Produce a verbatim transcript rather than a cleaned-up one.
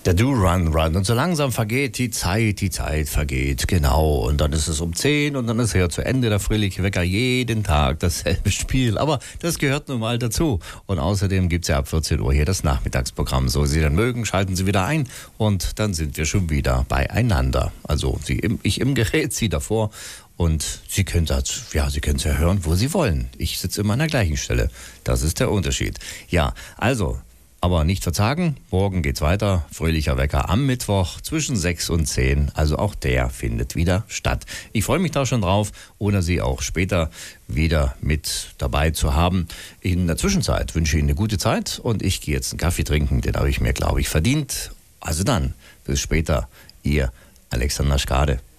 Der Do Run Run. Und so langsam vergeht die Zeit, die Zeit vergeht, genau. Und dann ist es um zehn und dann ist ja zu Ende der fröhliche Wecker. Jeden Tag dasselbe Spiel. Aber das gehört nun mal dazu. Und außerdem gibt es ja ab vierzehn Uhr hier das Nachmittagsprogramm. So Sie dann mögen, schalten Sie wieder ein und dann sind wir schon wieder beieinander. Also Sie im, ich im Gerät, Sie davor. Und Sie können das, ja, Sie können es ja hören, wo Sie wollen. Ich sitze immer an der gleichen Stelle. Das ist der Unterschied. Ja, also... Aber nicht verzagen, morgen geht's weiter. Fröhlicher Wecker am Mittwoch zwischen sechs und zehn. Also auch der findet wieder statt. Ich freue mich da schon drauf, ohne Sie auch später wieder mit dabei zu haben. In der Zwischenzeit wünsche ich Ihnen eine gute Zeit und ich gehe jetzt einen Kaffee trinken. Den habe ich mir, glaube ich, verdient. Also dann, bis später. Ihr Alexander Schkade.